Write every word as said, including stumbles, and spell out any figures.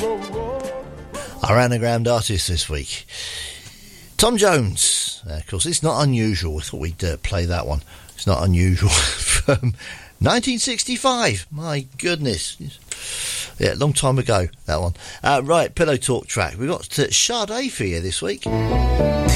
Our anagram artist this week, Tom Jones. Uh, of course, it's not unusual. I thought we'd uh, play that one. It's not unusual. From nineteen sixty-five. My goodness. Yeah, long time ago, that one. Uh, right, Pillow Talk track. We've got uh, Sade for you this week.